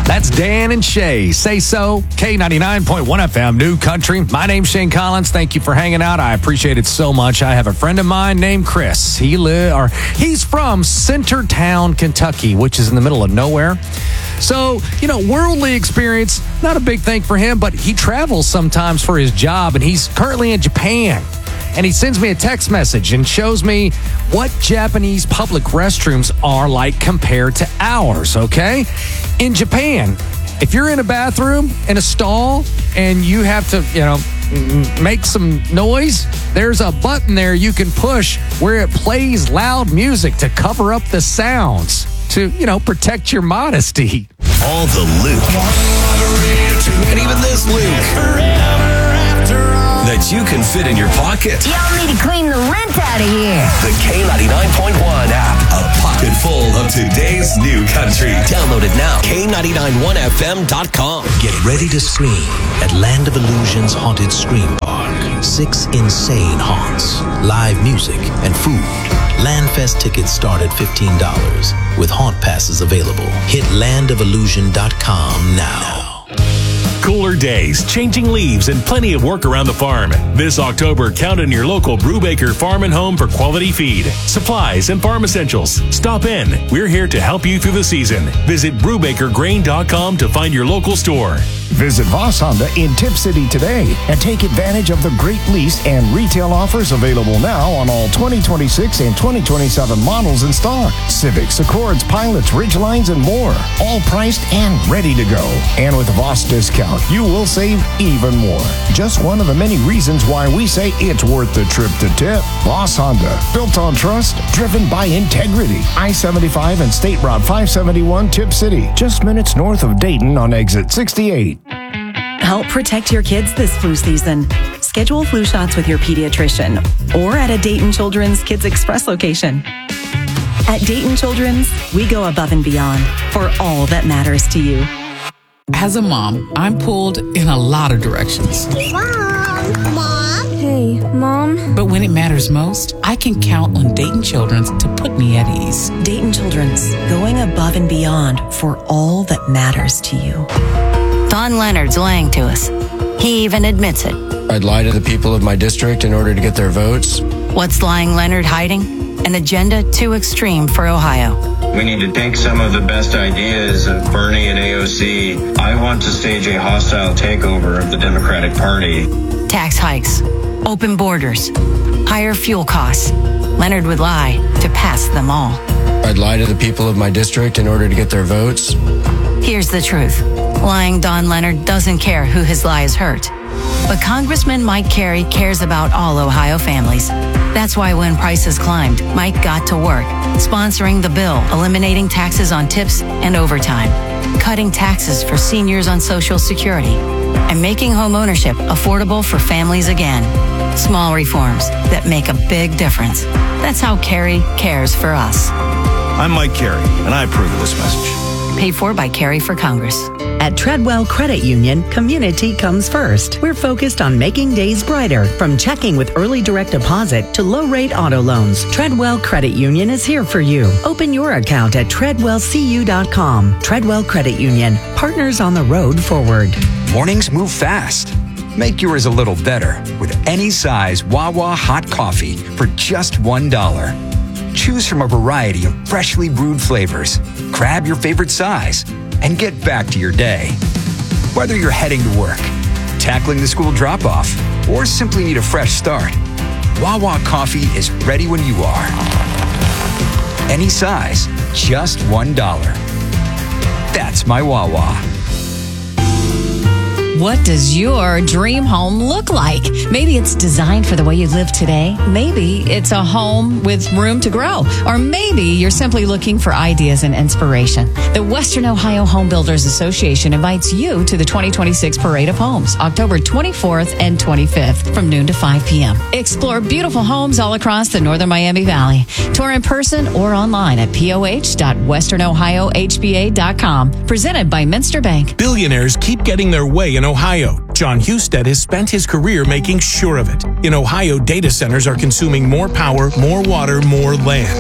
That's Dan and Shay. Say So, K99.1 FM, New Country. My name's Shane Collins. Thank you for hanging out. I appreciate it so much. I have a friend of mine named Chris. He's from Centertown, Kentucky, which is in the middle of nowhere. So, worldly experience, not a big thing for him, but he travels sometimes for his job, and he's currently in Japan. And he sends me a text message and shows me what Japanese public restrooms are like compared to ours, okay? In Japan, if you're in a bathroom, in a stall, and you have to, make some noise, there's a button there you can push where it plays loud music to cover up the sounds to, protect your modesty. All the Luke. And even this Luke. That you can fit in your pocket. Y'all need to clean the lint out of here. The K99.1 app. A pocket full of today's new country. Download it now. K991FM.com. Get ready to scream at Land of Illusion's Haunted Scream Park. 6 insane haunts, live music, and food. Landfest tickets start at $15 with haunt passes available. Hit landofillusion.com now. Cooler days, changing leaves, and plenty of work around the farm. This October, count on your local Brubaker Farm and Home for quality feed, supplies, and farm essentials. Stop in. We're here to help you through the season. Visit BrubakerGrain.com to find your local store. Visit Voss Honda in Tip City today and take advantage of the great lease and retail offers available now on all 2026 and 2027 models in stock. Civics, Accords, Pilots, Ridgelines, and more. All priced and ready to go. And with a Voss discount, you will save even more. Just one of the many reasons why we say it's worth the trip to Tip. Voss Honda, built on trust, driven by integrity. I-75 and State Route 571 Tip City, just minutes north of Dayton on exit 68. Help protect your kids this flu season. Schedule flu shots with your pediatrician or at a Dayton Children's Kids Express location. At Dayton Children's, we go above and beyond for all that matters to you. As a mom, I'm pulled in a lot of directions. Mom. Hey, Mom. But when it matters most, I can count on Dayton Children's to put me at ease. Dayton Children's, going above and beyond for all that matters to you. Don Leonard's lying to us. He even admits it. I'd lie to the people of my district in order to get their votes. What's lying Leonard hiding? An agenda too extreme for Ohio. We need to take some of the best ideas of Bernie and AOC. I want to stage a hostile takeover of the Democratic Party. Tax hikes, open borders, higher fuel costs. Leonard would lie to pass them all. I'd lie to the people of my district in order to get their votes. Here's the truth. Lying Don Leonard doesn't care who his lies hurt. But Congressman Mike Carey cares about all Ohio families. That's why when prices climbed, Mike got to work, sponsoring the bill, eliminating taxes on tips and overtime, cutting taxes for seniors on Social Security, and making home ownership affordable for families again. Small reforms that make a big difference. That's how Carey cares for us. I'm Mike Carey, and I approve of this message. Paid for by Carey for Congress. At Treadwell Credit Union, community comes first. We're focused on making days brighter, from checking with early direct deposit to low-rate auto loans. Treadwell Credit Union is here for you. Open your account at treadwellcu.com. Treadwell Credit Union, partners on the road forward. Mornings move fast. Make yours a little better with any size Wawa hot coffee for just $1. Choose from a variety of freshly brewed flavors. Grab your favorite size and get back to your day. Whether you're heading to work, tackling the school drop-off, or simply need a fresh start, Wawa coffee is ready when you are. Any size, just $1. That's my Wawa. What does your dream home look like? Maybe it's designed for the way you live today. Maybe it's a home with room to grow. Or maybe you're simply looking for ideas and inspiration. The Western Ohio Home Builders Association invites you to the 2026 Parade of Homes, October 24th and 25th from noon to 5 p.m. Explore beautiful homes all across the northern Miami Valley. Tour in person or online at poh.westernohiohba.com. Presented by Minster Bank. Billionaires keep getting their way in Ohio. John Husted has spent his career making sure of it. In Ohio, data centers are consuming more power, more water, more land.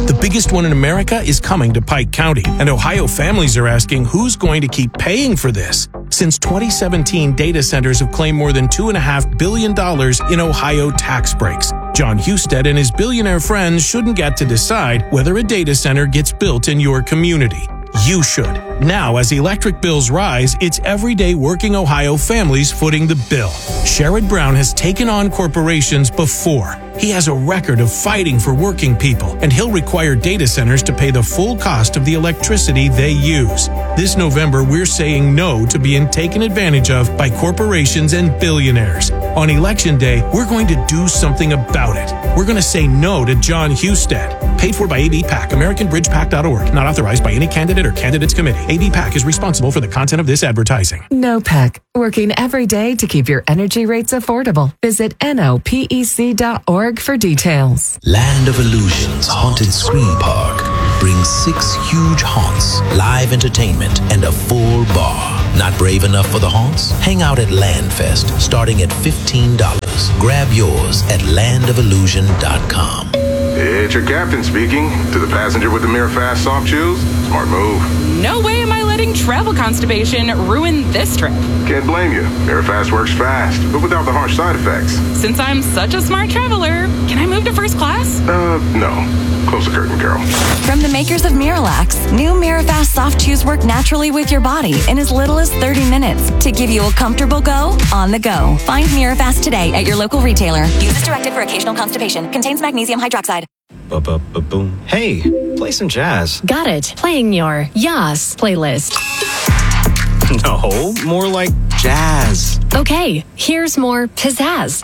The biggest one in America is coming to Pike County, and Ohio families are asking who's going to keep paying for this. Since 2017, data centers have claimed more than $2.5 billion in Ohio tax breaks. John Husted and his billionaire friends shouldn't get to decide whether a data center gets built in your community. You should. Now, as electric bills rise, it's everyday working Ohio families footing the bill. Sherrod Brown has taken on corporations before. He has a record of fighting for working people, and he'll require data centers to pay the full cost of the electricity they use. This November, we're saying no to being taken advantage of by corporations and billionaires. On Election Day, we're going to do something about it. We're going to say no to John Husted. Paid for by AB PAC, AmericanBridgePAC.org. Not authorized by any candidate or candidates committee. AB PAC is responsible for the content of this advertising. NOPEC, working every day to keep your energy rates affordable. Visit NOPEC.org for details. Land of Illusions Haunted Scream Park brings 6 huge haunts, live entertainment, and a full bar. Not brave enough for the haunts? Hang out at Landfest, starting at $15. Grab yours at landofillusion.com. It's your captain speaking. To the passenger with the Mirror Fast soft shoes, smart move. No way am I letting travel constipation ruin this trip. Can't blame you. Mirror Fast works fast, but without the harsh side effects. Since I'm such a smart traveler, can I move to first class? No. Close the curtain, Carol. From the makers of Miralax, new Mirafast soft chews work naturally with your body in as little as 30 minutes to give you a comfortable go on the go. Find Mirafast today at your local retailer. Use as directed for occasional constipation. Contains magnesium hydroxide. Boom. Hey, play some jazz. Got it. Playing your Yas playlist. No, more like jazz. Okay, here's more pizzazz.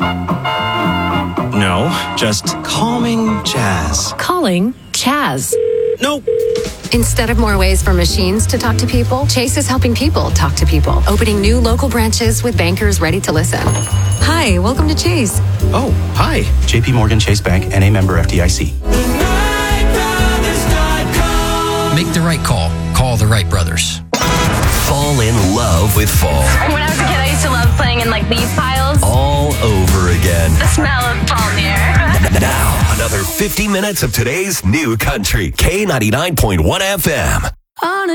No, just calming jazz. Calling Chaz. Nope. Instead of more ways for machines to talk to people, Chase is helping people talk to people, opening new local branches with bankers ready to listen. Hi, welcome to Chase. Oh, hi. JP Morgan Chase Bank, NA member FDIC. Make the right call. Call the Wright brothers. Fall in love with fall. When I was a kid, I used to love playing in leaf piles. All over again. The smell of fall near. Now, another 50 minutes of today's new country. K99.1 FM. On a